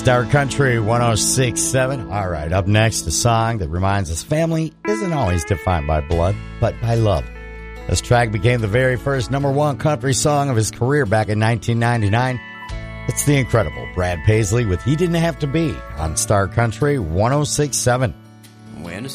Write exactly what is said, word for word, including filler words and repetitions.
Star Country one oh six point seven. All right, up next, a song that reminds us family isn't always defined by blood, but by love. This track became the very first number one country song of his career back in nineteen ninety-nine. It's the incredible Brad Paisley with He Didn't Have to Be on Star Country one oh six point seven.